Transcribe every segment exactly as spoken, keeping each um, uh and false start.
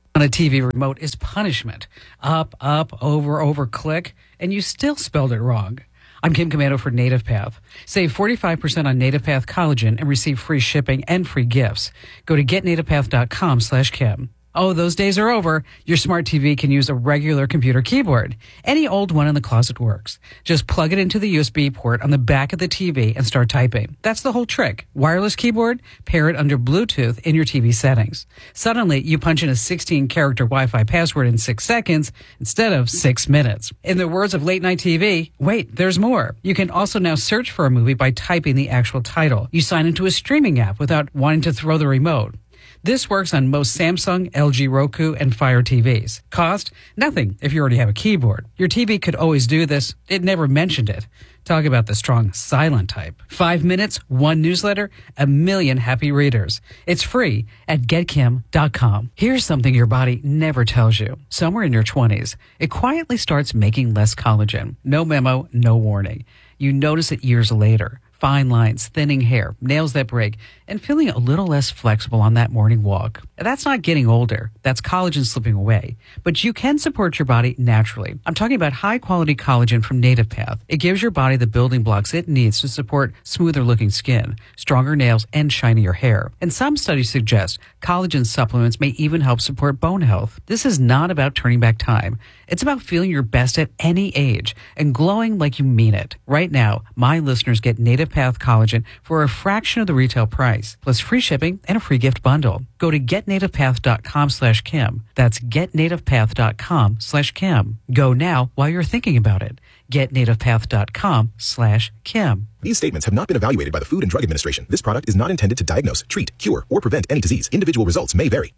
on a T V remote is punishment. Up, up, over, over, click, and you still spelled it wrong. I'm Kim Commando for Native Path. Save forty-five percent on Native Path collagen and receive free shipping and free gifts. Go to getnativepath.com slash Kim. Oh, those days are over. Your smart T V can use a regular computer keyboard. Any old one in the closet works. Just plug it into the U S B port on the back of the T V and start typing. That's the whole trick. Wireless keyboard, pair it under Bluetooth in your T V settings. Suddenly, you punch in a sixteen-character Wi-Fi password in six seconds instead of six minutes. In the words of Late Night T V, wait, there's more. You can also now search for a movie by typing the actual title. You sign into a streaming app without wanting to throw the remote. This works on most Samsung, L G, Roku, and Fire T Vs. Cost? Nothing if you already have a keyboard. Your T V could always do this. It never mentioned it. Talk about the strong silent type. Five minutes, one newsletter, a million happy readers. It's free at get kim dot com. Here's something your body never tells you. Somewhere in your twenties, it quietly starts making less collagen. No memo, no warning. You notice it years later. Fine lines, thinning hair, nails that break, and feeling a little less flexible on that morning walk. That's not getting older. That's collagen slipping away. But you can support your body naturally. I'm talking about high-quality collagen from Native Path. It gives your body the building blocks it needs to support smoother-looking skin, stronger nails, and shinier hair. And some studies suggest collagen supplements may even help support bone health. This is not about turning back time. It's about feeling your best at any age and glowing like you mean it. Right now, my listeners get Native Path collagen for a fraction of the retail price, plus free shipping and a free gift bundle. Go to getnativepath.com slash Kim. That's getnativepath.com slash Kim. Go now while you're thinking about it. getnativepath.com slash Kim. These statements have not been evaluated by the Food and Drug Administration. This product is not intended to diagnose, treat, cure, or prevent any disease. Individual results may vary.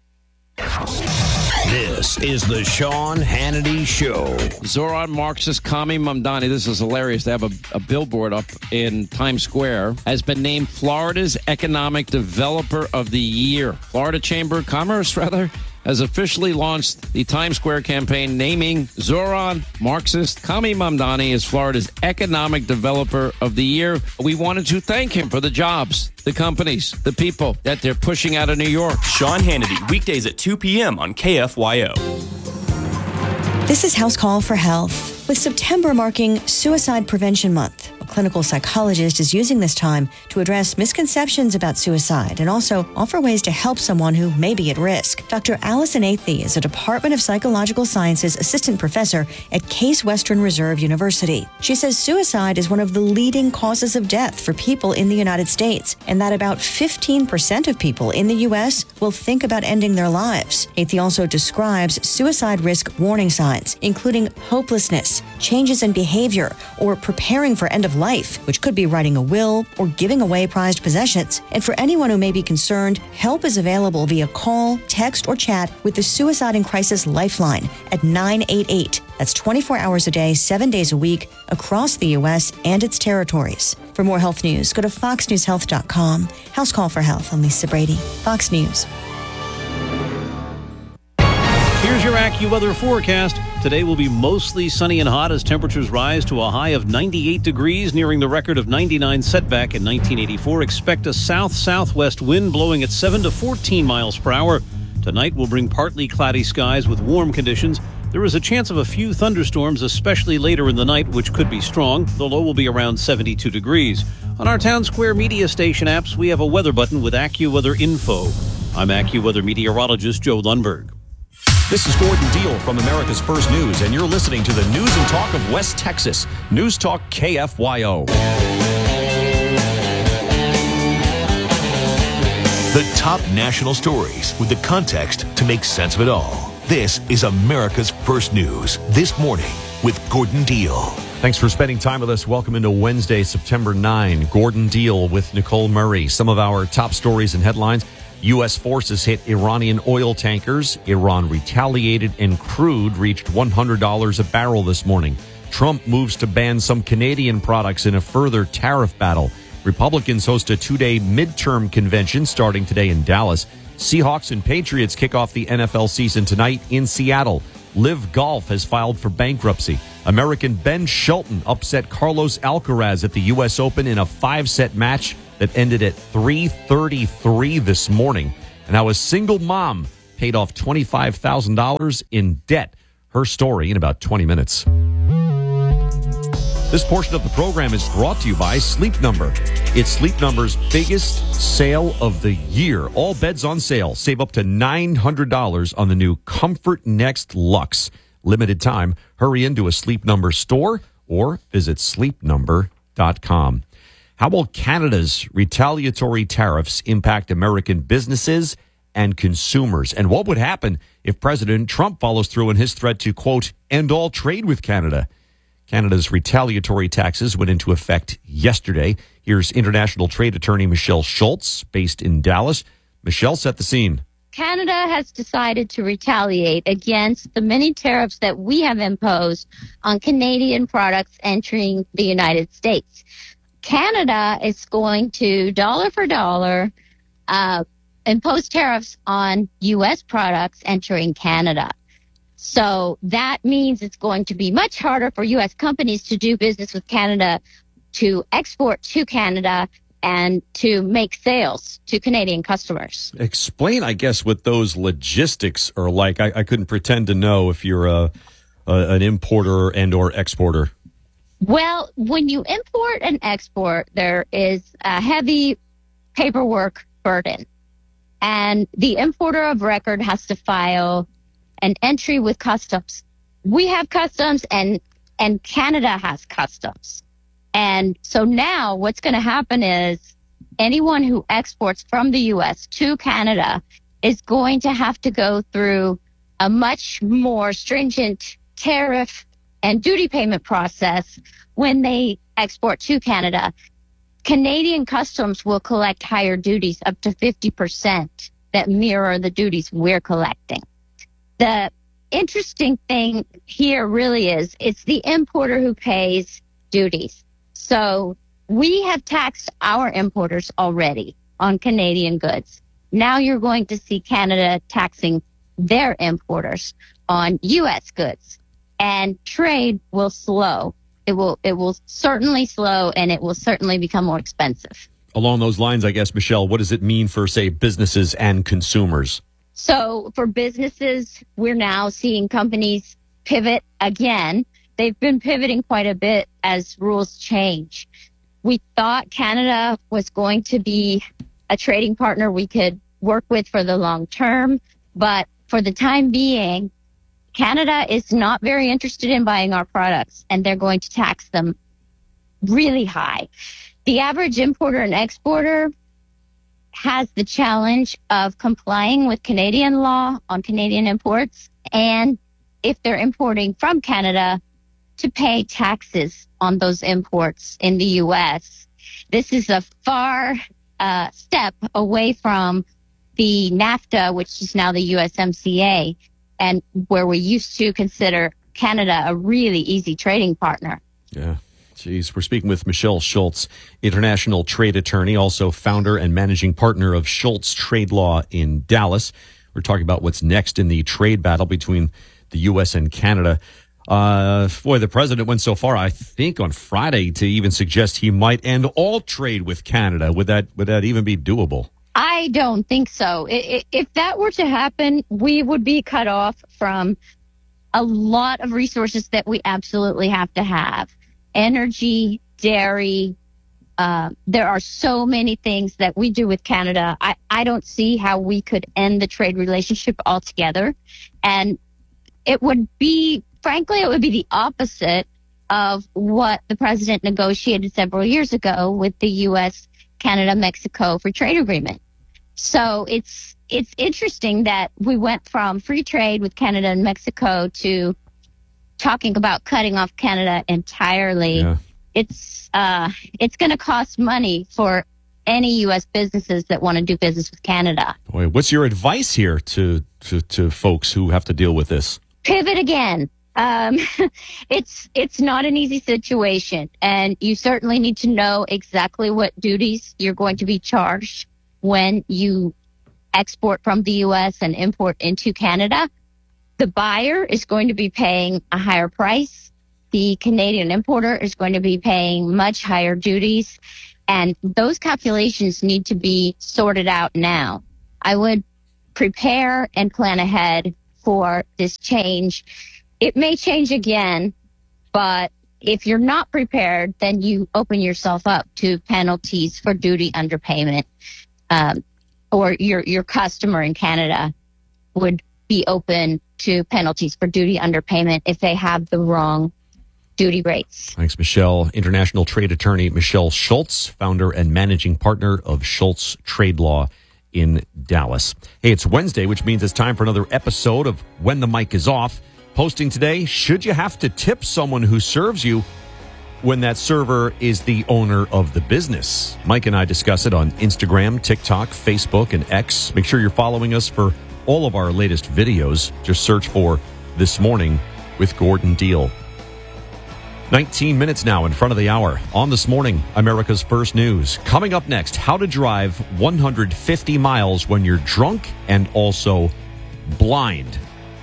This is the Sean Hannity Show. Zoran Marxist Kami Mamdani, this is hilarious. They have a, a billboard up in Times Square, has been named Florida's Economic Developer of the Year. Florida Chamber of Commerce, rather, has officially launched the Times Square campaign naming Zoran Marxist Kami Mamdani as Florida's Economic Developer of the Year. We wanted to thank him for the jobs, the companies, the people that they're pushing out of New York. Sean Hannity, weekdays at two p.m. on K F Y O. This is House Call for Health. With September marking Suicide Prevention Month, a clinical psychologist is using this time to address misconceptions about suicide and also offer ways to help someone who may be at risk. Doctor Allison Athey is a Department of Psychological Sciences assistant professor at Case Western Reserve University. She says suicide is one of the leading causes of death for people in the United States, and that about fifteen percent of people in the U S will think about ending their lives. Athey also describes suicide risk warning signs, including hopelessness, changes in behavior, or preparing for end of life, which could be writing a will or giving away prized possessions. And for anyone who may be concerned, help is available via call, text, or chat with the Suicide and Crisis Lifeline at nine eight eight. That's twenty-four hours a day, seven days a week, across the U S and its territories. For more health news, go to fox news health dot com. House Call for Health. I'm Lisa Brady, Fox News. Here's your AccuWeather forecast. Today will be mostly sunny and hot as temperatures rise to a high of ninety-eight degrees, nearing the record of ninety-nine set back in nineteen eighty-four. Expect a south-southwest wind blowing at seven to fourteen miles per hour. Tonight will bring partly cloudy skies with warm conditions. There is a chance of a few thunderstorms, especially later in the night, which could be strong. The low will be around seventy-two degrees. On our Town Square media station apps, we have a weather button with AccuWeather info. I'm AccuWeather meteorologist Joe Lundberg. This is Gordon Deal from America's First News, and you're listening to the news and talk of West Texas. News Talk K F Y O. The top national stories with the context to make sense of it all. This is America's First News This Morning with Gordon Deal. Thanks for spending time with us. Welcome into Wednesday, September ninth. Gordon Deal with Nicole Murray. Some of our top stories and headlines. U S forces hit Iranian oil tankers. Iran retaliated and crude reached one hundred dollars a barrel this morning. Trump moves to ban some Canadian products in a further tariff battle. Republicans host a two-day midterm convention starting today in Dallas. Seahawks and Patriots kick off the N F L season tonight in Seattle. Live Golf has filed for bankruptcy. American Ben Shelton upset Carlos Alcaraz at the U S Open in a five-set match that ended at three thirty-three this morning. And now a single mom paid off twenty-five thousand dollars in debt. Her story in about twenty minutes. This portion of the program is brought to you by Sleep Number. It's Sleep Number's biggest sale of the year. All beds on sale. Save up to nine hundred dollars on the new Comfort Next Luxe. Limited time. Hurry into a Sleep Number store or visit sleep number dot com. How will Canada's retaliatory tariffs impact American businesses and consumers? And what would happen if President Trump follows through in his threat to, quote, end all trade with Canada? Canada's retaliatory taxes went into effect yesterday. Here's international trade attorney Michelle Schultz, based in Dallas. Michelle, set the scene. Canada has decided to retaliate against the many tariffs that we have imposed on Canadian products entering the United States. Canada is going to, dollar for dollar, uh, impose tariffs on U S products entering Canada. So that means it's going to be much harder for U S companies to do business with Canada, to export to Canada, and to make sales to Canadian customers. Explain, I guess, what those logistics are like. I, I couldn't pretend to know if you're a, a, an importer and or exporter. Well, when you import and export, there is a heavy paperwork burden. And the importer of record has to file an entry with customs. We have customs and, and Canada has customs. And so now what's going to happen is anyone who exports from the U S to Canada is going to have to go through a much more stringent tariff and duty payment process when they export to Canada. Canadian customs will collect higher duties, up to fifty percent, that mirror the duties we're collecting. The interesting thing here really is it's the importer who pays duties. So we have taxed our importers already on Canadian goods. Now you're going to see Canada taxing their importers on U S goods, and trade will slow. It will, it will certainly slow, and it will certainly become more expensive. Along those lines, I guess, Michelle, what does it mean for, say, businesses and consumers? So for businesses, we're now seeing companies pivot again. They've been pivoting quite a bit as rules change. We thought Canada was going to be a trading partner we could work with for the long term, but for the time being, Canada is not very interested in buying our products, and they're going to tax them really high. The average importer and exporter has the challenge of complying with Canadian law on Canadian imports, and if they're importing from Canada, to pay taxes on those imports in the U S. This is a far uh, step away from the NAFTA, which is now the U S M C A, and where we used to consider Canada a really easy trading partner. Yeah. Geez, we're speaking with Michelle Schultz, international trade attorney, also founder and managing partner of Schultz Trade Law in Dallas. We're talking about what's next in the trade battle between the U S and Canada. Uh, boy, the president went so far, I think, on Friday to even suggest he might end all trade with Canada. Would that would that even be doable? I don't think so. If that were to happen, we would be cut off from a lot of resources that we absolutely have to have. Energy, dairy. Uh, there are so many things that we do with Canada. I, I don't see how we could end the trade relationship altogether. And it would be, frankly, it would be the opposite of what the president negotiated several years ago with the U S Canada Mexico free trade agreement. So it's it's interesting that we went from free trade with Canada and Mexico to talking about cutting off Canada entirely. Yeah. It's uh it's going to cost money for any U S businesses that want to do business with Canada. Boy, what's your advice here to, to, to folks who have to deal with this? Pivot again. Um, it's it's not an easy situation, and you certainly need to know exactly what duties you're going to be charged when you export from the U S and import into Canada. The buyer is going to be paying a higher price. The Canadian importer is going to be paying much higher duties, and those calculations need to be sorted out now. I would prepare and plan ahead for this change. It may change again, but if you're not prepared, then you open yourself up to penalties for duty underpayment, um, or your your customer in Canada would be open to penalties for duty underpayment if they have the wrong duty rates. Thanks, Michelle. International trade attorney Michelle Schultz, founder and managing partner of Schultz Trade Law in Dallas. Hey, it's Wednesday, which means it's time for another episode of When the Mic is Off. Posting today, should you have to tip someone who serves you when that server is the owner of the business? Mike and I discuss it on Instagram, TikTok, Facebook, and X. Make sure you're following us for all of our latest videos. Just search for This Morning with Gordon Deal. nineteen minutes now in front of the hour. On This Morning, America's First News. Coming up next, how to drive one hundred fifty miles when you're drunk and also blind.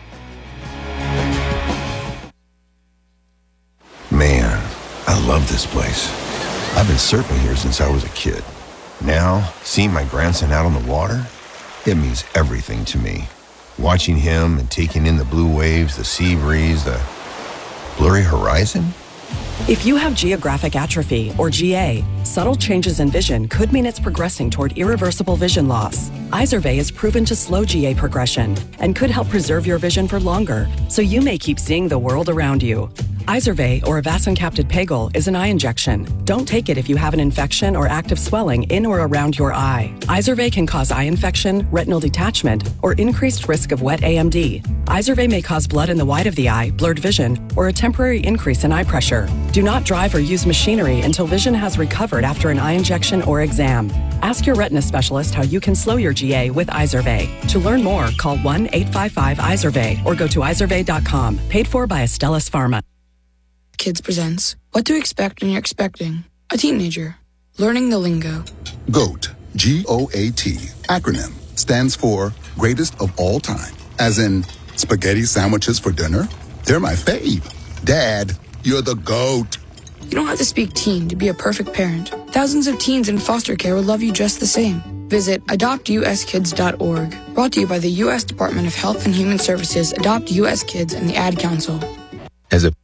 Man, I love this place. I've been surfing here since I was a kid. Now, seeing my grandson out on the water, it means everything to me. Watching him and taking in the blue waves, the sea breeze, the blurry horizon. If you have geographic atrophy, or G A, subtle changes in vision could mean it's progressing toward irreversible vision loss. Izervay is proven to slow G A progression and could help preserve your vision for longer, so you may keep seeing the world around you. Izervay, or avacincaptad pegol, is an eye injection. Don't take it if you have an infection or active swelling in or around your eye. Izervay can cause eye infection, retinal detachment, or increased risk of wet A M D. Izervay may cause blood in the white of the eye, blurred vision, or a temporary increase in eye pressure. Do not drive or use machinery until vision has recovered after an eye injection or exam. Ask your retina specialist how you can slow your G A with Izervay. To learn more, call one eight five five Izervay or go to izervay dot com. Paid for by Astellas Pharma. Kids presents What to Expect When You're Expecting a Teenager. Learning the Lingo. GOAT, G O A T, acronym, stands for Greatest of All Time. As in, spaghetti sandwiches for dinner? They're my fave. Dad, you're the GOAT. You don't have to speak teen to be a perfect parent. Thousands of teens in foster care will love you just the same. Visit adopt u s kids dot org. Brought to you by the U S Department of Health and Human Services, Adopt U S Kids, and the Ad Council. As a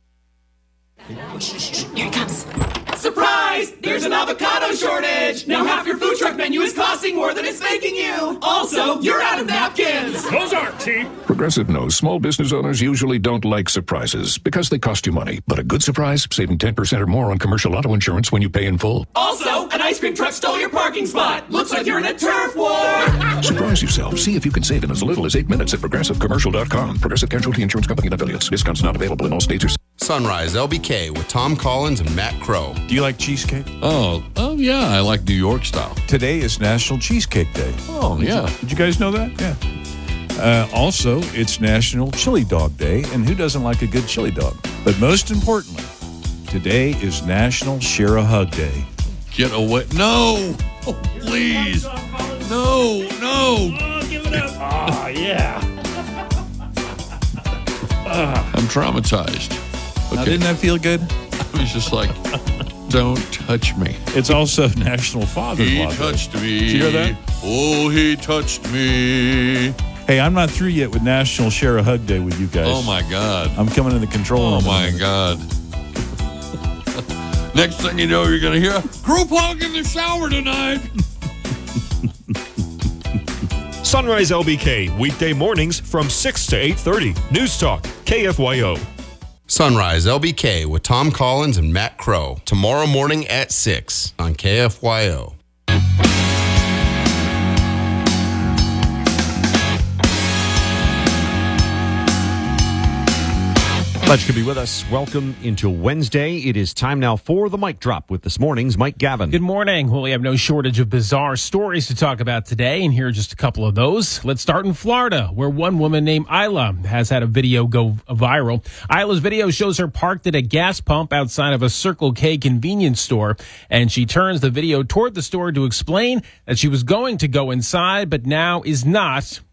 Here it comes. Surprise! There's an avocado shortage! Now half your food truck menu is costing more than it's making you! Also, you're out of napkins! Those aren't cheap! Progressive knows small business owners usually don't like surprises because they cost you money. But a good surprise, saving ten percent or more on commercial auto insurance when you pay in full. Also, an ice cream truck stole your parking spot! Looks like you're in a turf war! Surprise yourself. See if you can save in as little as eight minutes at progressive commercial dot com. Progressive Casualty Insurance Company and affiliates. Discounts not available in all states or... Sunrise L B K with Tom Collins and Matt Crow. Do you like cheesecake? Oh, oh yeah, I like New York style. Today is National Cheesecake Day. Oh, did yeah. You, did you guys know that? Yeah. Uh, also, it's National Chili Dog Day, and who doesn't like a good chili dog? But most importantly, today is National Share a Hug Day. Get away. No! Oh, please. No, no. Oh, give it up. Oh, yeah. I'm traumatized. Okay. Now, didn't that feel good? I was just like, don't touch me. It's also National Father's He Law Day. touched me. Did you hear that? Oh, he touched me. Hey, I'm not through yet with National Share a Hug Day with you guys. Oh, my God. I'm coming in the control Oh, room. my God. Next thing you know, you're going to hear, group hug in the shower tonight. Sunrise L B K, weekday mornings from six to eight thirty. News Talk, K F Y O. Sunrise L B K with Tom Collins and Matt Crow. Tomorrow morning at six on K F Y O. Glad you could be with us. Welcome into Wednesday. It is time now for the Mic Drop with this morning's Mike Gavin. Good morning. Well, we have no shortage of bizarre stories to talk about today, and here are just a couple of those. Let's start in Florida, where one woman named Isla has had a video go viral. Isla's video shows her parked at a gas pump outside of a Circle K convenience store, and she turns the video toward the store to explain that she was going to go inside, but now is not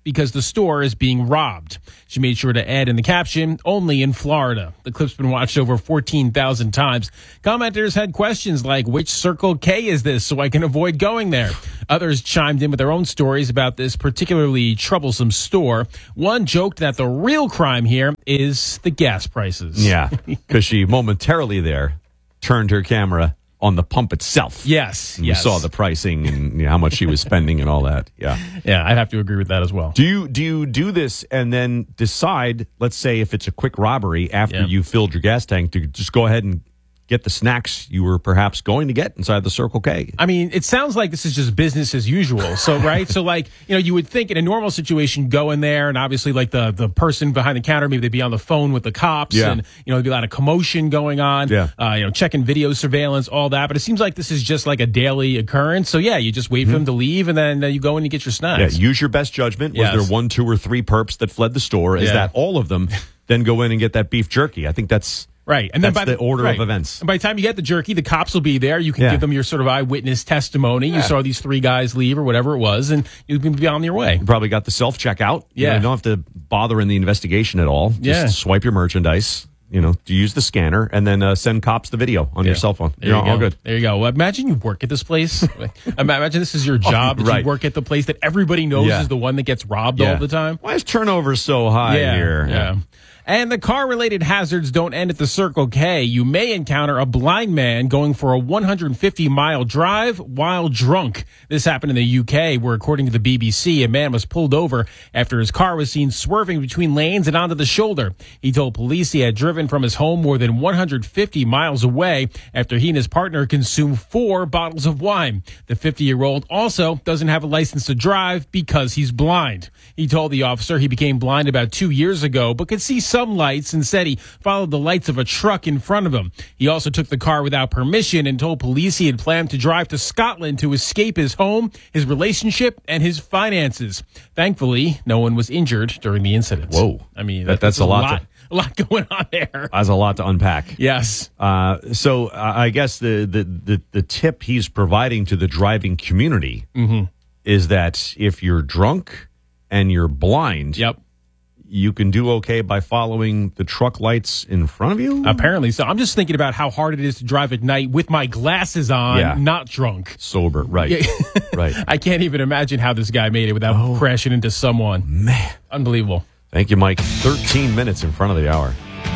because the store is being robbed. She made sure to add in the caption, only in Florida. The clip's been watched over fourteen thousand times. Commenters had questions like, which Circle K is this so I can avoid going there? Others chimed in with their own stories about this particularly troublesome store. One joked that the real crime here is the gas prices. Yeah, because she momentarily there turned her camera on the pump itself. Yes, and yes. You saw the pricing and you know, how much she was spending and all that. Yeah, yeah, I have to agree with that as well. Do you do you do this and then decide? Let's say if it's a quick robbery after Yeah. you filled your gas tank, to just go ahead and get the snacks you were perhaps going to get inside the Circle K. I mean, it sounds like this is just business as usual. So, right? So, like, you know, you would think in a normal situation, go in there and obviously, like, the, the person behind the counter, maybe they'd be on the phone with the cops Yeah. and, you know, there'd be a lot of commotion going on, Yeah. uh, you know, checking video surveillance, all that. But it seems like this is just like a daily occurrence. So, yeah, you just wait for them to leave and then uh, you go in and get your Yeah, snacks. use your best judgment. Yes. Was there one, two, or three perps that fled the store? Is Yeah. that all of them? Then go in and get that beef jerky. I think that's Right. And then that's by the order right. of events. And by the time you get the jerky, the cops will be there. You can Yeah. give them your sort of eyewitness testimony. Yeah. You saw these three guys leave or whatever it was, and you can be on your way. You probably got the self checkout. Yeah. You, know, you don't have to bother in the investigation at all. Just Yeah. swipe your merchandise. You know, to use the scanner and then uh, send cops the video on your Yeah. cell phone. There You're you all, all go. good. There you go. Well, imagine you work at this place. Imagine this is your job. That right. You work at the place that everybody knows Yeah. is the one that gets robbed Yeah. all the time. Why is turnover so high yeah, here? Yeah. And the car-related hazards don't end at the Circle K. You may encounter a blind man going for a one hundred fifty mile drive while drunk. This happened in the U K, where, according to the B B C, a man was pulled over after his car was seen swerving between lanes and onto the shoulder. He told police he had driven from his home more than one hundred fifty miles away after he and his partner consumed four bottles of wine. The fifty-year-old also doesn't have a license to drive because he's blind. He told the officer he became blind about two years ago, but could see some lights and said he followed the lights of a truck in front of him. He also took the car without permission and told police he had planned to drive to Scotland to escape his home, his relationship, and his finances. Thankfully, no one was injured during the incident. Whoa. I mean, That- that's a lot to- a lot going on there. That's a lot to unpack. Yes. Uh, so uh, I guess the, the, the, the tip he's providing to the driving community Mhm. is that if you're drunk and you're blind, yep. you can do okay by following the truck lights in front of you? Apparently. So I'm just thinking about how hard it is to drive at night with my glasses on, Yeah. not drunk. Sober, right. Yeah. Right. I can't even imagine how this guy made it without crashing into someone. Man. Unbelievable. Thank you, Mike. thirteen minutes in front of the hour.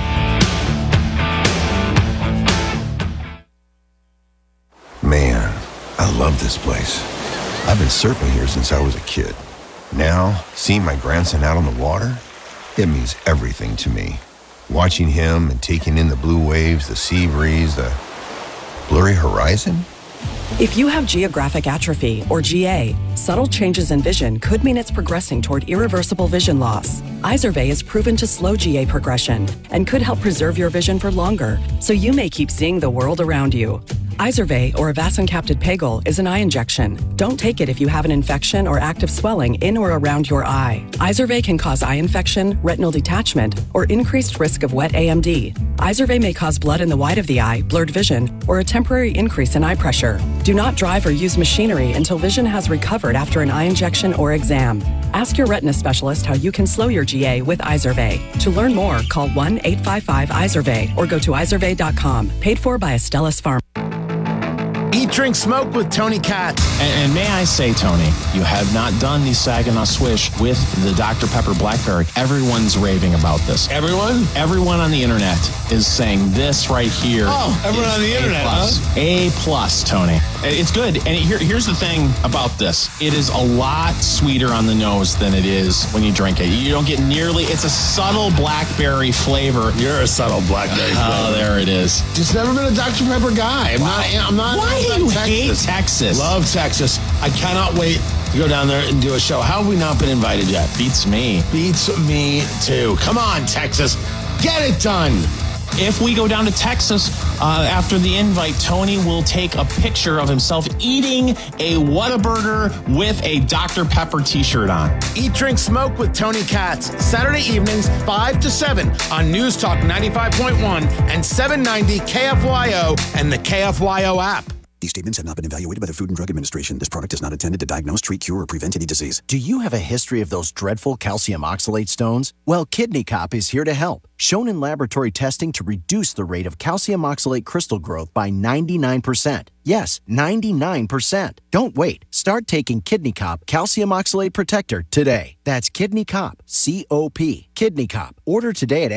Man, I love this place. I've been surfing here since I was a kid. Now, seeing my grandson out on the water, it means everything to me. Watching him and taking in the blue waves, the sea breeze, the blurry horizon. If you have geographic atrophy, or G A, subtle changes in vision could mean it's progressing toward irreversible vision loss. Izervay is proven to slow G A progression and could help preserve your vision for longer, so you may keep seeing the world around you. Izervay, or avacincaptad pegol, is an eye injection. Don't take it if you have an infection or active swelling in or around your eye. Izervay can cause eye infection, retinal detachment, or increased risk of wet A M D. Izervay may cause blood in the white of the eye, blurred vision, or a temporary increase in eye pressure. Do not drive or use machinery until vision has recovered after an eye injection or exam. Ask your retina specialist how you can slow your G A with Izervay. To learn more, call one eight five five Izervay or go to izervay dot com. Paid for by Astellas Pharma. Eat, drink, smoke with Tony Katz. And, and may I say, Tony, you have not done the Saginaw Swish with the Doctor Pepper Blackberry. Everyone's raving about this. Everyone? Everyone on the internet is saying this right here. Oh, everyone on the A internet, plus. huh? A plus, Tony. It's good. And here, here's the thing about this. It is a lot sweeter on the nose than it is when you drink it. You don't get nearly, it's a subtle blackberry flavor. You're a subtle blackberry flavor. Oh, there it is. Just never been a Doctor Pepper guy. I'm not. I'm not. Why I'm do you not hate Texas? Love Texas. I cannot wait to go down there and do a show. How have we not been invited yet? Beats me. Beats me too. Come on, Texas. Get it done. If we go down to Texas uh, after the invite, Tony will take a picture of himself eating a Whataburger with a Doctor Pepper t-shirt on. Eat, drink, smoke with Tony Katz. Saturday evenings, five to seven on News Talk ninety-five point one and seven ninety K F Y O and the K F Y O app. These statements have not been evaluated by the Food and Drug Administration. This product is not intended to diagnose, treat, cure, or prevent any disease. Do you have a history of those dreadful calcium oxalate stones? Well, Kidney Cop is here to help. Shown in laboratory testing to reduce the rate of calcium oxalate crystal growth by ninety-nine percent. Yes, ninety-nine percent. Don't wait. Start taking Kidney Cop Calcium Oxalate Protector today. That's Kidney Cop, C O P. Kidney Cop. Order today at